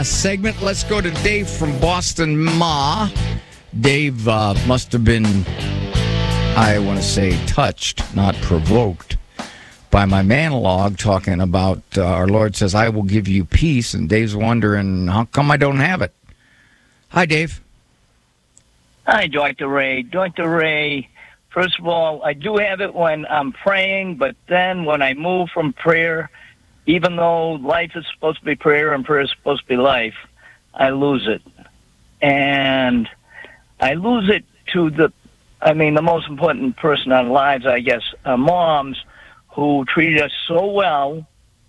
Segment. Let's go to Dave from Boston, Ma. Dave must have been, I want to say, touched, not provoked, by my monologue talking about our Lord says, I will give you peace. And Dave's wondering, how come I don't have it? Hi, Dave. Hi, Dr. Ray. Dr. Ray, first of all, I do have it when I'm praying, but then when I move from prayer, even though life is supposed to be prayer and prayer is supposed to be life, I lose it. And I lose it to the most important person in our lives, I guess, moms who treated us so well.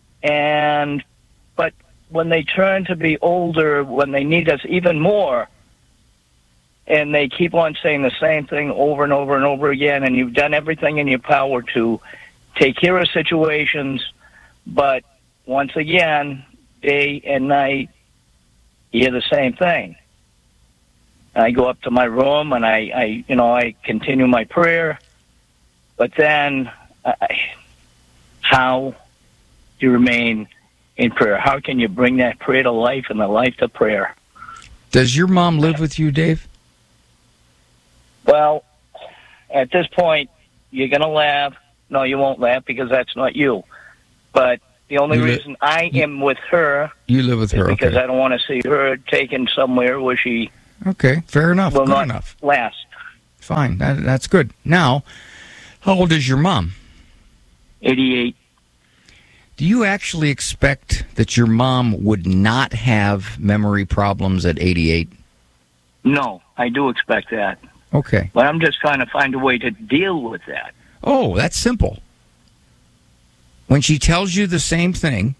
But when they turn to be older, when they need us even more, and they keep on saying the same thing over and over and over again, and you've done everything in your power to take care of situations, but once again, day and night, you hear the same thing. I go up to my room and I continue my prayer, but then how do you remain in prayer? How can you bring that prayer to life and the life to prayer? Does your mom live with you, Dave? Well, at this point, you're going to laugh. No, you won't laugh because that's not you. But the only reason I am with her you live with her, because okay. I don't want to see her taken somewhere where she fair enough. will good not enough. last. Fine, that's good. Now, how old is your mom? 88. Do you actually expect that your mom would not have memory problems at 88? No, I do expect that. Okay. But I'm just trying to find a way to deal with that. Oh, that's simple. When she tells you the same thing,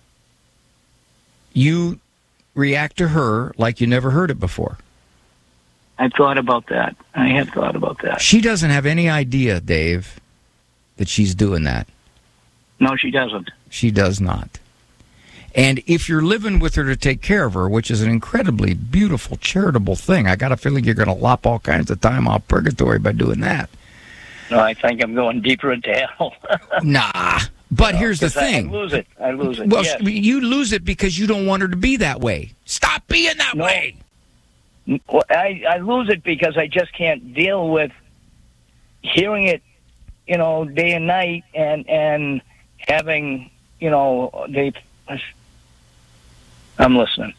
you react to her like you never heard it before. I've thought about that. I have thought about that. She doesn't have any idea, Dave, that she's doing that. No, she doesn't. She does not. And if you're living with her to take care of her, which is an incredibly beautiful, charitable thing, I got a feeling you're going to lop all kinds of time off purgatory by doing that. No, I think I'm going deeper into hell. Nah. But here's the thing. I lose it. Well, yes. You lose it because you don't want her to be that way. Stop being that way. Well, I lose it because I just can't deal with hearing it, day and night, and having, I'm listening.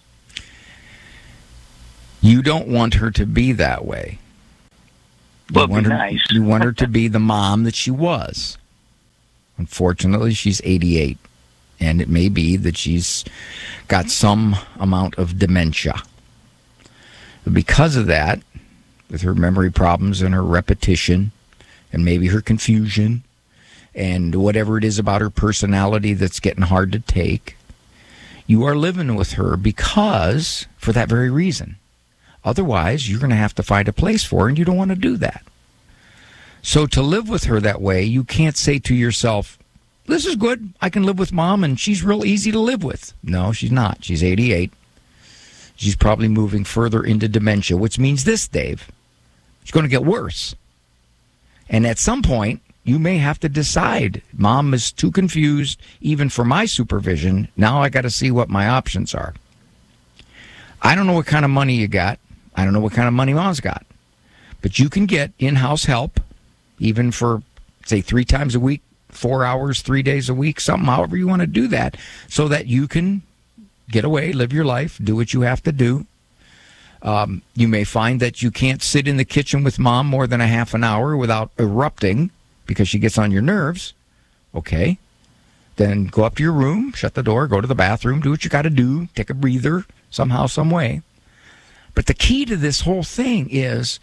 You don't want her to be that way. Would be nice. You want her to be the mom that she was. Unfortunately, she's 88, and it may be that she's got some amount of dementia. Because of that, with her memory problems and her repetition, and maybe her confusion, and whatever it is about her personality that's getting hard to take, you are living with her because, for that very reason. Otherwise, you're going to have to find a place for her, and you don't want to do that. So to live with her that way, you can't say to yourself, this is good, I can live with Mom, and she's real easy to live with. No, she's not. She's 88. She's probably moving further into dementia, which means this, Dave. It's going to get worse. And at some point, you may have to decide, Mom is too confused, even for my supervision. Now I got to see what my options are. I don't know what kind of money you got. I don't know what kind of money Mom's got. But you can get in-house help, even for, say, 3 times a week, 4 hours, 3 days a week, something, however you want to do that, so that you can get away, live your life, do what you have to do. You may find that you can't sit in the kitchen with Mom more than a half an hour without erupting because she gets on your nerves. Okay. Then go up to your room, shut the door, go to the bathroom, do what you got to do, take a breather somehow, some way. But the key to this whole thing is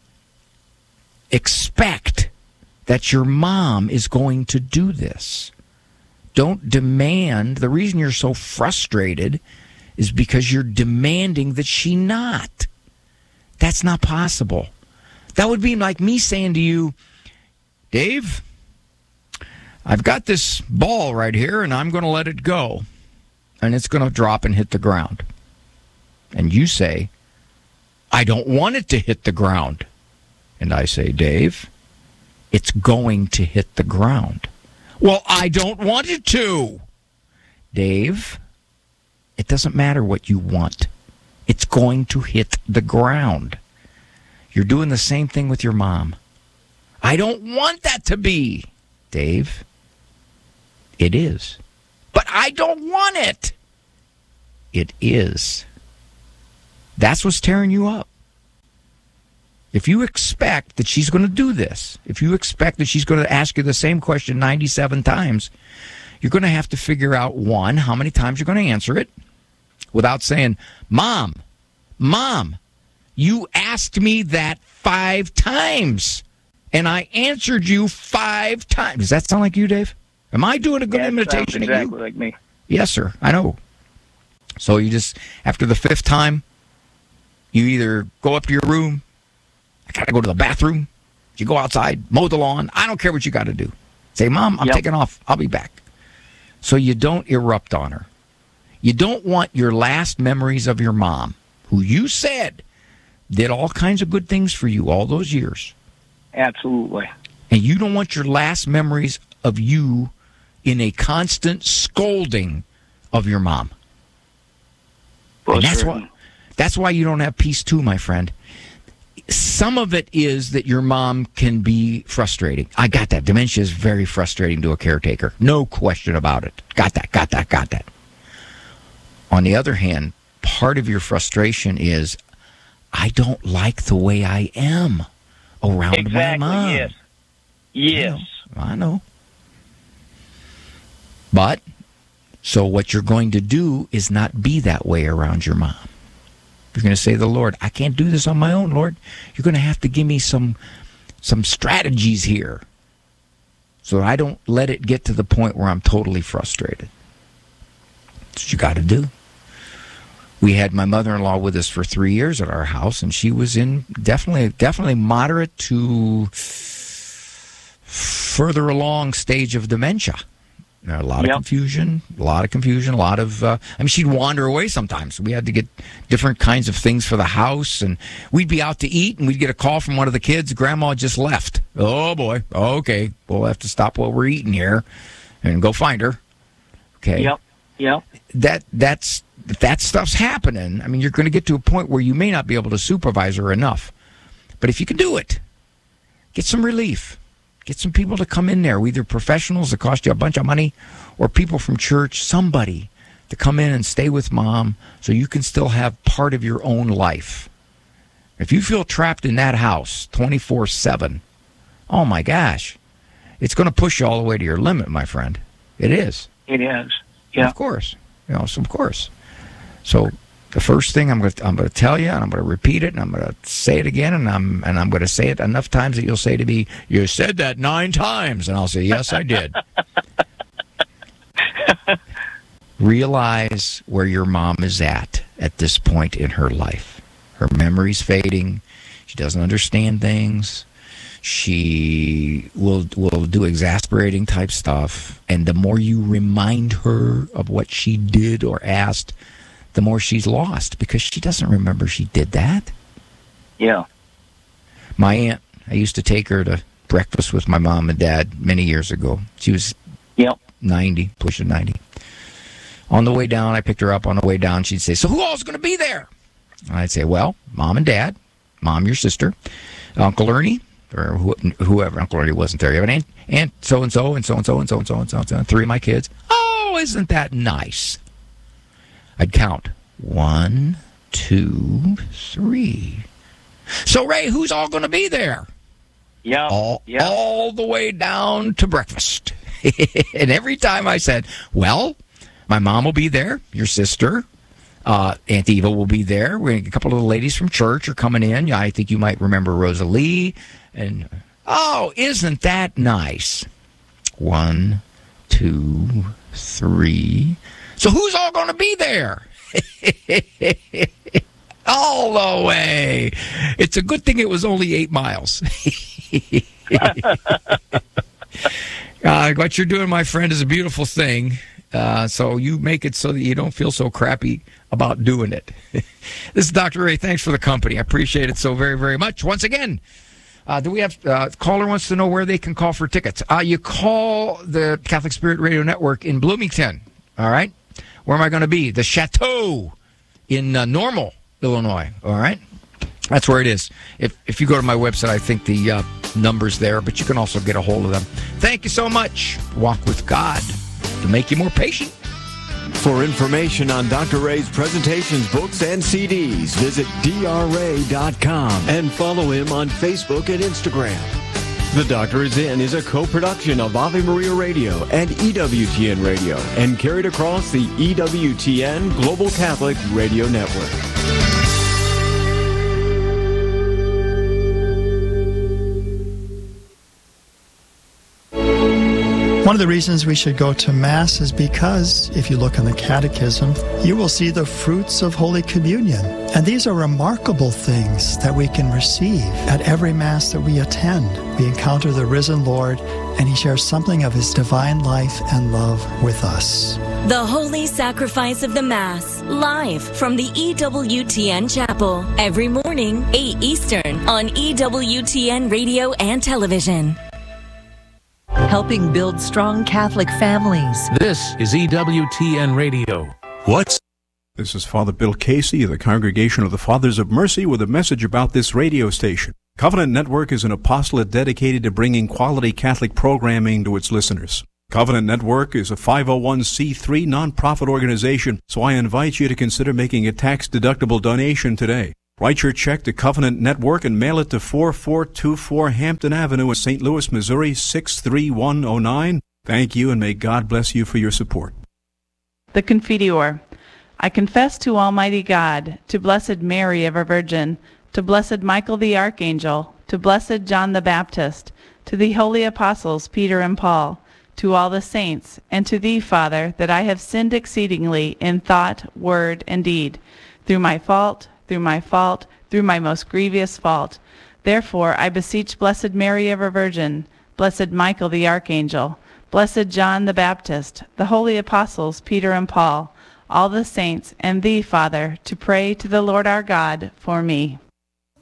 expect that your mom is going to do this. Don't demand. The reason you're so frustrated is because you're demanding that she not. That's not possible. That would be like me saying to you, Dave, I've got this ball right here, and I'm going to let it go. And it's going to drop and hit the ground. And you say, I don't want it to hit the ground. And I say, Dave, it's going to hit the ground. Well, I don't want it to. Dave, It doesn't matter what you want. It's going to hit the ground. You're doing the same thing with your mom. I don't want that to be, Dave. It is. But I don't want it. It is. That's what's tearing you up. If you expect that she's going to do this, if you expect that she's going to ask you the same question 97 times, you're going to have to figure out, one, how many times you're going to answer it without saying, Mom, you asked me that 5 times, and I answered you 5 times. Does that sound like you, Dave? Am I doing a good imitation of you? Exactly like me. Yes, sir. I know. So you just, after the 5th time, you either go up to your room, I got to go to the bathroom, you go outside, mow the lawn, I don't care what you got to do. Say, Mom, I'm taking off. I'll be back. So you don't erupt on her. You don't want your last memories of your mom, who you said did all kinds of good things for you all those years. Absolutely. And you don't want your last memories of you in a constant scolding of your mom. Well, and that's why you don't have peace too, my friend. Some of it is that your mom can be frustrating. I got that. Dementia is very frustrating to a caretaker. No question about it. Got that. On the other hand, part of your frustration is, I don't like the way I am around my mom. Yes. I know. But, so what you're going to do is not be that way around your mom. You're going to say to the Lord, I can't do this on my own, Lord. You're going to have to give me some strategies here so that I don't let it get to the point where I'm totally frustrated. That's what you got to do. We had my mother-in-law with us for 3 years at our house, and she was in definitely moderate to further along stage of dementia. A lot of confusion, she'd wander away sometimes. We had to get different kinds of things for the house, and we'd be out to eat, and we'd get a call from one of the kids, Grandma just left. Oh, boy. Okay. We'll have to stop what we're eating here and go find her. Okay. Yep. That stuff's happening. I mean, you're going to get to a point where you may not be able to supervise her enough. But if you can do it, get some relief. Get some people to come in there, either professionals that cost you a bunch of money or people from church, somebody to come in and stay with Mom so you can still have part of your own life. If you feel trapped in that house 24/7, oh my gosh, it's going to push you all the way to your limit, my friend. It is. It is. Yeah. Of course. Of course. So the first thing I'm going to tell you, and I'm going to repeat it, and I'm going to say it again, and I'm going to say it enough times that you'll say to me, "You said that 9 times," and I'll say, "Yes, I did." Realize where your mom is at this point in her life. Her memory's fading. She doesn't understand things. She will do exasperating type stuff, and the more you remind her of what she did or asked, the more she's lost, because she doesn't remember she did that. Yeah. My aunt, I used to take her to breakfast with my mom and dad many years ago. She was 90, pushing 90. On the way down, I picked her up. On the way down, she'd say, "So who all's going to be there?" And I'd say, "Well, Mom and Dad, Mom, your sister, Uncle Ernie," or whoever. Uncle Ernie wasn't there. You have an aunt so-and-so, and so-and-so, and so-and-so, and so-and-so, and 3 of my kids. Oh, isn't that nice? I'd count 1, 2, 3. So, Ray, who's all going to be there? Yeah. All the way down to breakfast. And every time I said, well, my mom will be there, your sister, Aunt Eva will be there. A couple of the ladies from church are coming in. I think you might remember Rosalie. And, oh, isn't that nice? 1, 2, 3. So who's all going to be there? All the way. It's a good thing it was only 8 miles. What you're doing, my friend, is a beautiful thing. So you make it so that you don't feel so crappy about doing it. This is Dr. Ray. Thanks for the company. I appreciate it so very, very much. Once again, do we have caller wants to know where they can call for tickets? You call the Catholic Spirit Radio Network in Bloomington. All right. Where am I going to be? The Chateau in Normal, Illinois. All right? That's where it is. If you go to my website, I think the number's there, but you can also get a hold of them. Thank you so much. Walk with God to make you more patient. For information on Dr. Ray's presentations, books, and CDs, visit drray.com and follow him on Facebook and Instagram. The Doctor Is In is a co-production of Ave Maria Radio and EWTN Radio and carried across the EWTN Global Catholic Radio Network. One of the reasons we should go to Mass is because, if you look in the Catechism, you will see the fruits of Holy Communion. And these are remarkable things that we can receive at every Mass that we attend. We encounter the risen Lord, and He shares something of His divine life and love with us. The Holy Sacrifice of the Mass, live from the EWTN Chapel, every morning, 8 Eastern, on EWTN Radio and Television. Helping build strong Catholic families. This is EWTN Radio. What's This is Father Bill Casey of the Congregation of the Fathers of Mercy with a message about this radio station. Covenant Network is an apostolate dedicated to bringing quality Catholic programming to its listeners. Covenant Network is a 501c3 nonprofit organization, so I invite you to consider making a tax-deductible donation today. Write your check to Covenant Network and mail it to 4424 Hampton Avenue in St. Louis, Missouri 63109. Thank you, and may God bless you for your support. The Confiteor. I confess to Almighty God, to Blessed Mary, ever Virgin, to Blessed Michael the Archangel, to Blessed John the Baptist, to the holy apostles Peter and Paul, to all the saints, and to Thee, Father, that I have sinned exceedingly in thought, word, and deed, through my fault, through my most grievous fault. Therefore I beseech Blessed Mary, ever Virgin, Blessed Michael the Archangel, Blessed John the Baptist, the holy apostles Peter and Paul, all the saints, and Thee, Father, to pray to the Lord our God for me.